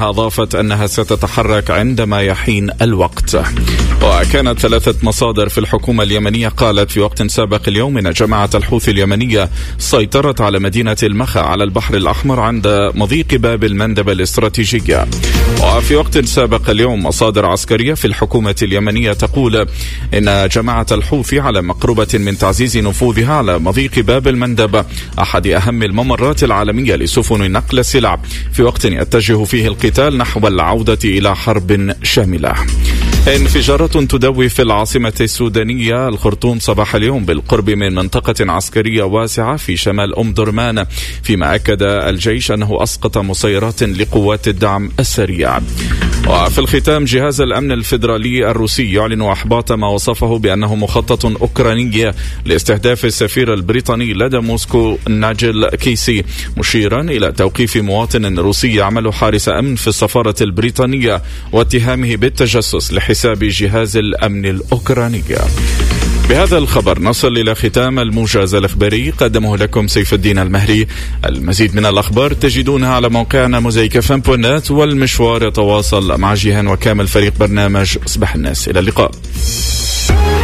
أضافت أنها ستتحرك عندما يحين الوقت. وكانت 3 مصادر في الحكومة اليمنية قالت في وقت سابق اليوم أن جماعة الحوثي اليمنية سيطرت على مدينة المخا على البحر الأحمر عند مضيق باب المندب الاستراتيجية. وفي وقت سابق اليوم مصادر عسكرية في الحكومة اليمنية تقول إن جماعة الحوثي على مقربة من تعزيز نفوذها على مضيق باب المندب، أحد أهم الممرات العالمية لسفن نقل السلع، في وقت يتجه فيه القتال نحو العودة إلى حرب شاملة. انفجارات تدوي في العاصمة السودانية الخرطوم صباح اليوم بالقرب من منطقة عسكرية واسعة في شمال أم درمان، فيما أكد الجيش أنه أسقط مسيرات لقوات الدعم السريع. وفي الختام جهاز الأمن الفيدرالي الروسي يعلن إحباط ما وصفه بأنه مخطط أوكراني لاستهداف السفير البريطاني لدى موسكو ناجل كيسي، مشيرا إلى توقيف مواطن روسي يعمل حارس أمن في السفارة البريطانية واتهامه بالتجسس لحساب جهاز الأمن الأوكراني. بهذا الخبر نصل إلى ختام الموجز الإخباري، قدمه لكم سيف الدين المهري. المزيد من الأخبار تجدونها على موقعنا mozaikfm.net، والمشوار يتواصل مع جيهان وكامل فريق برنامج أصبح الناس. إلى اللقاء.